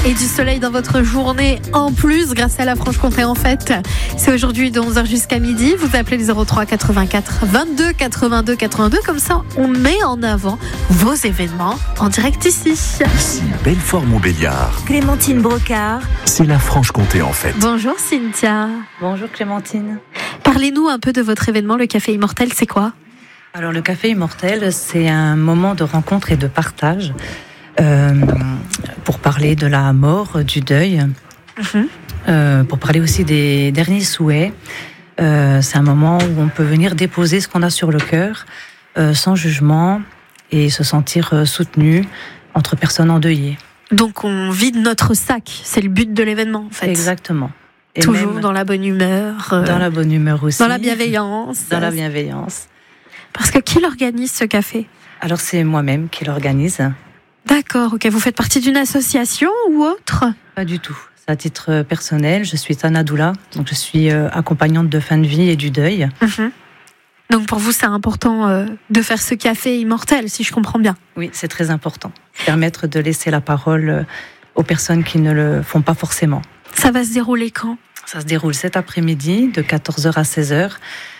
Et du soleil dans votre journée en plus grâce à la Franche-Comté en fait. C'est aujourd'hui de 11h jusqu'à midi. Vous appelez le 03 84 22 82 82. Comme ça, on met en avant vos événements en direct ici. Ici, Belfort-Montbéliard. Clémentine Brocard. C'est la Franche-Comté en fait. Bonjour Cynthia. Bonjour Clémentine. Parlez-nous un peu de votre événement, le Café Immortel, c'est quoi ? Alors le Café Immortel, c'est un moment de rencontre et de partage pour parler de la mort, du deuil, pour parler aussi des derniers souhaits. C'est un moment où on peut venir déposer ce qu'on a sur le cœur sans jugement et se sentir soutenu entre personnes endeuillées. Donc on vide notre sac, c'est le but de l'événement en fait. Exactement. Et toujours même dans la bonne humeur. Dans la bonne humeur aussi. Dans la bienveillance. Dans la bienveillance. Parce que qui l'organise ce café ? Alors c'est moi-même qui l'organise. D'accord, ok. Vous faites partie d'une association ou autre ? Pas du tout. C'est à titre personnel. Je suis Tana Doula, donc je suis accompagnante de fin de vie et du deuil. Donc pour vous, c'est important de faire ce café immortel, si je comprends bien. Oui, c'est très important. Permettre de laisser la parole aux personnes qui ne le font pas forcément. Ça va se dérouler quand ? Ça se déroule cet après-midi, de 14h à 16h,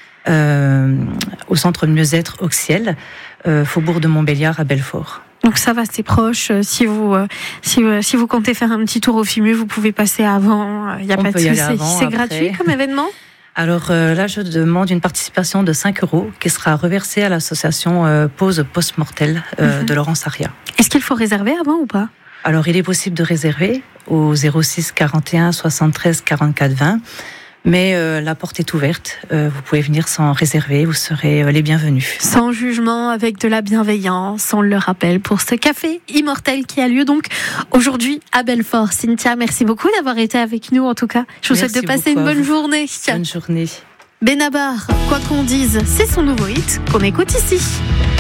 au centre mieux-être Auxiel, faubourg de Montbéliard à Belfort. Donc ça va, c'est proche. Si vous comptez faire un petit tour au FIMU, vous pouvez passer avant. Il n'y a pas de souci. C'est gratuit comme événement ? Alors là, je demande une participation de 5 € qui sera reversée à l'association Pause Post-Mortel de Laurence Aria. Est-ce qu'il faut réserver avant ou pas ? Alors il est possible de réserver au 06 41 73 44 20. Mais la porte est ouverte, vous pouvez venir sans réserver, vous serez les bienvenus. Sans jugement, avec de la bienveillance, on le rappelle, pour ce café immortel qui a lieu donc aujourd'hui à Belfort. Cynthia, merci beaucoup d'avoir été avec nous en tout cas. Je vous souhaite de passer une bonne journée. Bonne journée. Benabar, quoi qu'on dise, c'est son nouveau hit qu'on écoute ici.